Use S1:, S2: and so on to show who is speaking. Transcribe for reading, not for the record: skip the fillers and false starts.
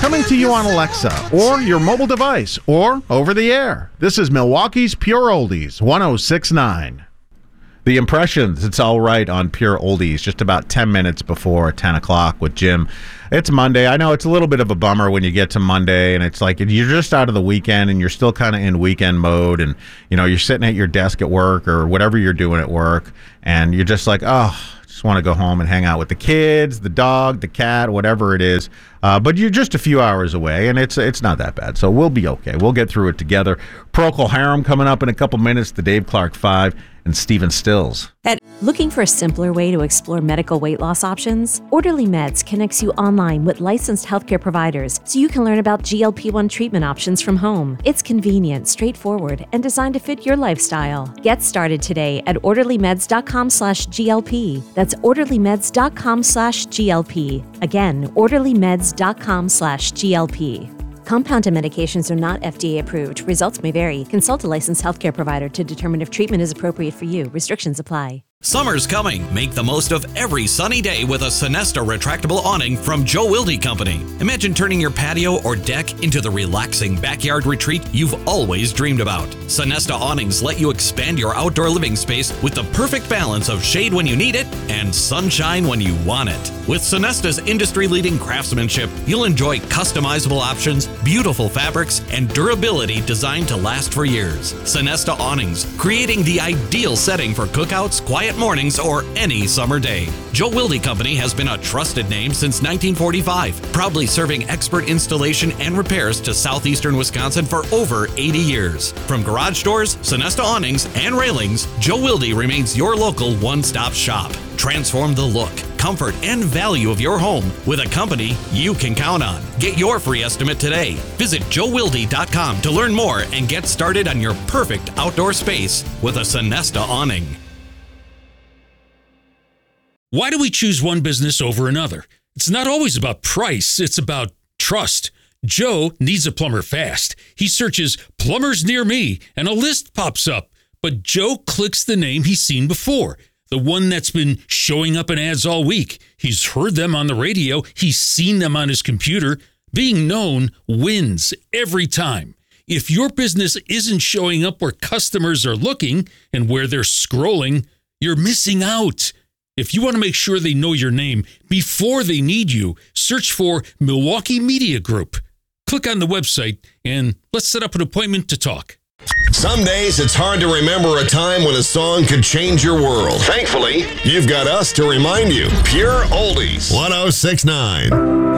S1: Coming to you on Alexa, or your mobile device, or over the air. This is Milwaukee's Pure Oldies, 106.9. The Impressions, It's All Right on Pure Oldies, just about 10 minutes before 10 o'clock with Jim. It's Monday. I know it's a little bit of a bummer when you get to Monday, and it's like you're just out of the weekend, and you're still kind of in weekend mode, and you're sitting at your desk at work or whatever you're doing at work, and you're just like, oh, just want to go home and hang out with the kids, the dog, the cat, whatever it is. But you're just a few hours away, and it's not that bad. So we'll be okay. We'll get through it together. Procol Harum coming up in a couple minutes, the Dave Clark 5, and Stephen Stills.
S2: Looking for a simpler way to explore medical weight loss options? Orderly Meds connects you online with licensed healthcare providers so you can learn about GLP-1 treatment options from home. It's convenient, straightforward, and designed to fit your lifestyle. Get started today at orderlymeds.com/GLP. That's orderlymeds.com/GLP. Again, orderlymeds.com/GLP. Compounded medications are not FDA approved. Results may vary. Consult a licensed healthcare provider to determine if treatment is appropriate for you. Restrictions apply.
S3: Summer's coming. Make the most of every sunny day with a Sonesta retractable awning from Joe Wilde Company. Imagine turning your patio or deck into the relaxing backyard retreat you've always dreamed about. Sonesta awnings let you expand your outdoor living space with the perfect balance of shade when you need it and sunshine when you want it. With Sonesta's industry-leading craftsmanship, you'll enjoy customizable options, beautiful fabrics, and durability designed to last for years. Sonesta awnings, creating the ideal setting for cookouts, quiet mornings, or any summer day. Joe Wilde Company has been a trusted name since 1945, proudly serving expert installation and repairs to southeastern Wisconsin for over 80 years. From garage doors, Sonesta awnings, and railings, Joe Wilde remains your local one-stop shop. Transform the look, comfort, and value of your home with a company you can count on. Get your free estimate today. Visit joewilde.com to learn more and get started on your perfect outdoor space with a Sonesta awning.
S4: Why do we choose one business over another? It's not always about price, it's about trust. Joe needs a plumber fast. He searches plumbers near me and a list pops up. But Joe clicks the name he's seen before, the one that's been showing up in ads all week. He's heard them on the radio. He's seen them on his computer. Being known wins every time. If your business isn't showing up where customers are looking and where they're scrolling, you're missing out. If you want to make sure they know your name before they need you, search for Milwaukee Media Group. Click on the website and let's set up an appointment to talk.
S5: Some days it's hard to remember a time when a song could change your world. Thankfully, you've got us to remind you. Pure Oldies, 106.9.